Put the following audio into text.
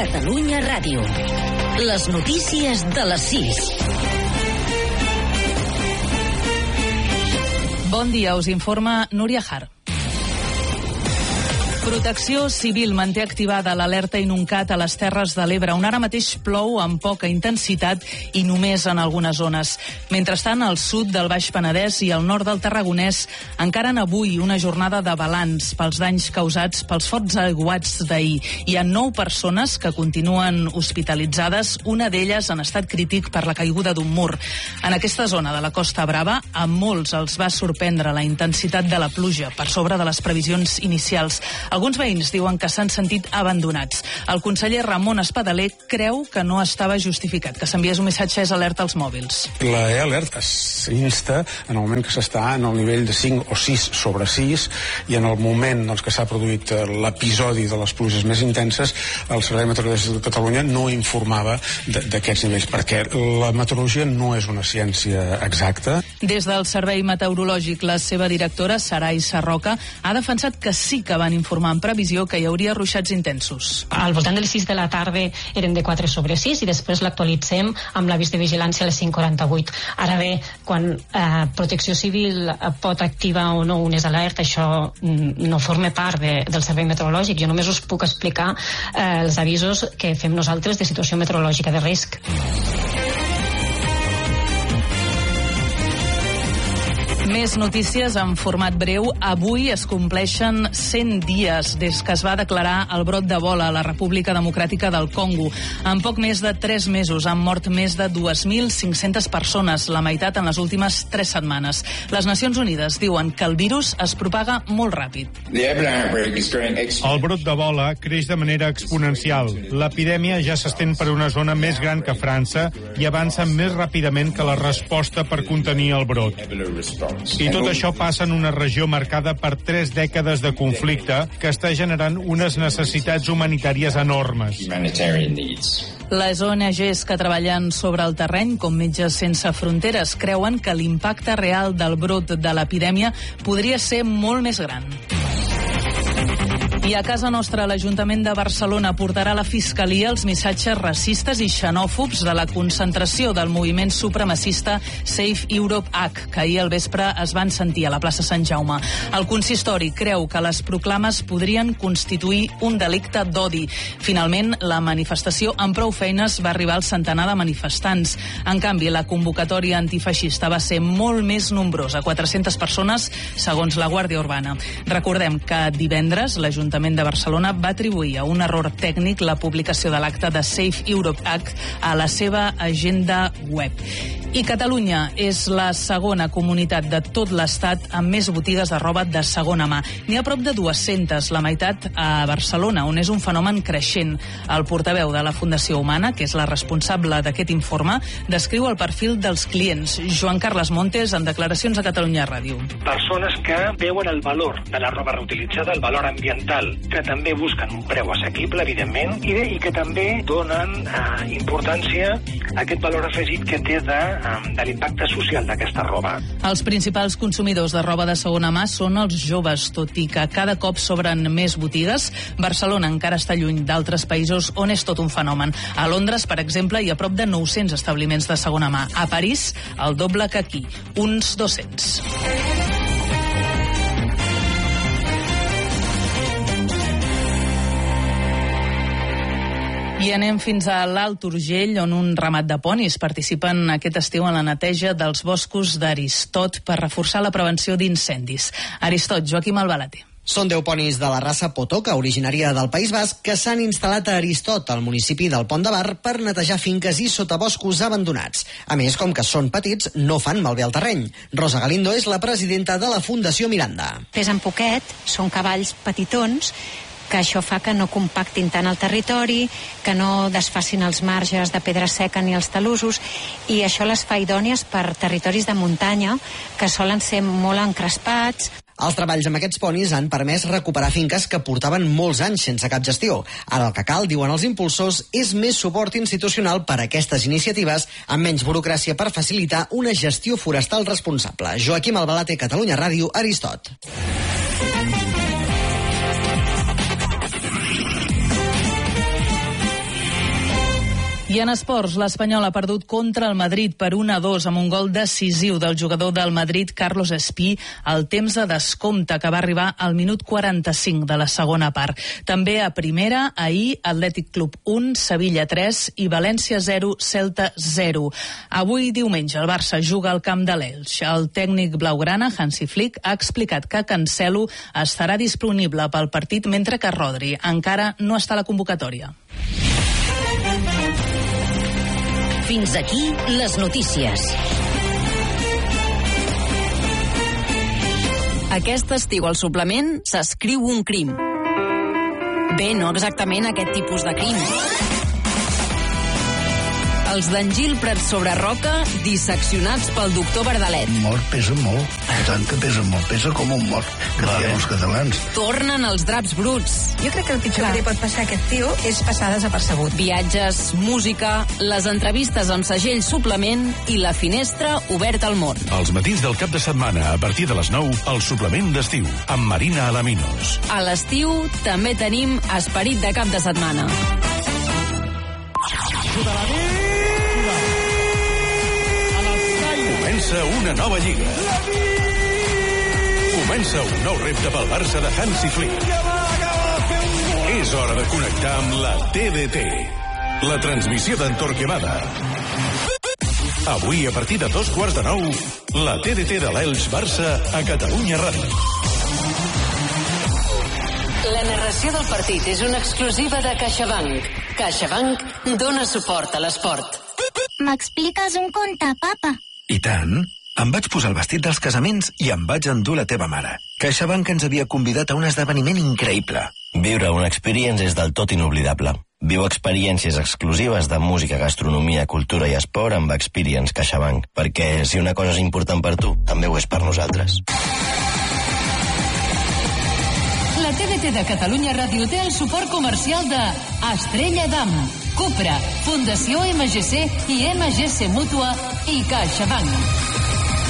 Catalunya Ràdio. Les notícies de les 6. Bon dia, us informa Núria Har. Protecció Civil manté activada l'alerta Inuncat a les Terres de l'Ebre, on ara mateix plou amb poca intensitat i només en algunes zones. Mentrestant, al sud del Baix Penedès i al nord del Tarragonès encaren avui una jornada de balanç pels danys causats pels forts aiguats d'ahir. Hi ha 9 persones que continuen hospitalitzades, una d'elles en estat crític per la caiguda d'un mur. En aquesta zona de la Costa Brava, a molts els va sorprendre la intensitat de la pluja, per sobre de les previsions inicials. Alguns veïns diuen que s'han sentit abandonats. El conseller Ramon Espadaler creu que no estava justificat que s'enviés un missatge alerta als mòbils. La e-alert s'insta en el moment que s'està en el nivell de 5 o 6 sobre 6 i en el moment que s'ha produït l'episodi de les pluges més intenses, el Servei Meteorològic de Catalunya no informava d'aquests nivells, perquè la meteorologia no és una ciència exacta. Des del Servei Meteorològic, la seva directora, Sarai Sarroca, ha defensat que sí que van informar en previsió que hi hauria ruixats intensos. Al voltant de les 6 de la tarda eren de 4 sobre 6 i després l'actualitzem amb l'avís de vigilància a les 5:48. Ara bé, quan Protecció Civil pot activar o no unes alertes, això no forma part del Servei Meteorològic. Jo només us puc explicar els avisos que fem nosaltres de situació meteorològica de risc. Més notícies en format breu. Avui es compleixen 100 dies des que es va declarar el brot d'Ebola a la República Democràtica del Congo. En poc més de 3 mesos han mort més de 2.500 persones, la meitat en les últimes 3 setmanes. Les Nacions Unides diuen que el virus es propaga molt ràpid. El brot d'Ebola creix de manera exponencial. L'epidèmia ja s'estén per una zona més gran que França i avança més ràpidament que la resposta per contenir el brot. I tot això passa en una regió marcada per 3 dècades de conflicte que està generant unes necessitats humanitàries enormes. Les ONGs que treballen sobre el terreny, com Metges Sense Fronteres, creuen que l'impacte real del brot de l'epidèmia podria ser molt més gran. I a casa nostra, l'Ajuntament de Barcelona portarà a la Fiscalia els missatges racistes i xenòfobs de la concentració del moviment supremacista Save Europe Hack, que ahir al vespre es van sentir a la plaça Sant Jaume. El consistori creu que les proclames podrien constituir un delicte d'odi. Finalment, la manifestació amb prou feines va arribar al centenar de manifestants. En canvi, la convocatòria antifeixista va ser molt més nombrosa, 400 persones, segons la Guàrdia Urbana. Recordem que divendres l'Ajuntament de Barcelona va atribuir a un error tècnic la publicació de l'acte de Save Europe Act a la seva agenda web. I Catalunya és la segona comunitat de tot l'Estat amb més botigues de roba de segona mà. N'hi ha prop de 200, la meitat a Barcelona, on és un fenomen creixent. El portaveu de la Fundació Humana, que és la responsable d'aquest informe, descriu el perfil dels clients. Joan Carles Montes, en declaracions a Catalunya Ràdio. Persones que veuen el valor de la roba reutilitzada, el valor ambiental, que també busquen un preu assequible, evidentment, i que també donen importància a aquest valor afegit que té de l'impacte social d'aquesta roba. Els principals consumidors de roba de segona mà són els joves, tot i que cada cop s'obren més botigues. Barcelona encara està lluny d'altres països on és tot un fenomen. A Londres, per exemple, hi ha prop de 900 establiments de segona mà. A París, el doble que aquí, uns 200. I anem fins a l'Alt Urgell, on un ramat de ponis participen aquest estiu en la neteja dels boscos d'Aristot per reforçar la prevenció d'incendis. Aristot, Joaquim Albalate. Són 10 ponis de la raça Potoca, originària del País Basc, que s'han instal·lat a Aristot, al municipi del Pont de Bar, per netejar finques i sotaboscos abandonats. A més, com que són petits, no fan malbé el terreny. Rosa Galindo és la presidenta de la Fundació Miranda. Pesen poquet, són cavalls petitons, que això fa que no compactin tant el territori, que no desfacin els marges de pedra seca ni els talussos, i això les fa idònies per territoris de muntanya que solen ser molt encrespats. Els treballs amb aquests ponis han permès recuperar finques que portaven molts anys sense cap gestió. Ara el que cal, diuen els impulsors, és més suport institucional per a aquestes iniciatives, amb menys burocràcia per facilitar una gestió forestal responsable. Joaquim Albalate, Catalunya Ràdio, Aristot. I en esports, l'Espanyol ha perdut contra el Madrid per 1-2 amb un gol decisiu del jugador del Madrid, Carlos Espí, al temps de descompte que va arribar al minut 45 de la segona part. També a primera, ahir, Atlètic Club 1, Sevilla 3 i València 0, Celta 0. Avui, diumenge, el Barça juga al camp de l'Elx. El tècnic blaugrana, Hansi Flick, ha explicat que Cancelo estarà disponible pel partit, mentre que Rodri encara no està a la convocatòria. Fins aquí les notícies. Aquest estiu al suplement s'escriu un crim. Bé, no exactament aquest tipus de crim. Els d'Engil Prats sobre Roca, disseccionats pel doctor Verdalet. Mort pesa molt, tant que pesa molt, pesa com un mort, que diem els catalans. Tornen els draps bruts. Jo crec que el pitjor que li pot passar a aquest tio és passar desapercebut. Viatges, música, les entrevistes amb segell suplement i la finestra oberta al món. Els matins del cap de setmana, a partir de les 9, el suplement d'estiu, amb Marina Alaminos. A l'estiu també tenim esperit de cap de setmana. Comença una nova lliga. Comença un nou repte pel Barça de Hansi Flick. És hora de connectar amb la TDT, la transmissió d'en Torquemada. Avui, a partir de 8:45, la TDT de l'Elx Barça a Catalunya Ràdio. La narració del partit és una exclusiva de CaixaBank. CaixaBank dona suport a l'esport. M'expliques un conte, papa? I tant. Em vaig posar el vestit dels casaments i em vaig endur la teva mare. CaixaBank ens havia convidat a un esdeveniment increïble. Viure una experiència és del tot inoblidable. Viu experiències exclusives de música, gastronomia, cultura i esport amb Experience CaixaBank, perquè si una cosa és important per tu, també ho és per nosaltres. La TDT de Catalunya Ràdio té el suport comercial de Estrella Damm, Cupra, Fundació MGC i MGC Mútua i CaixaBank.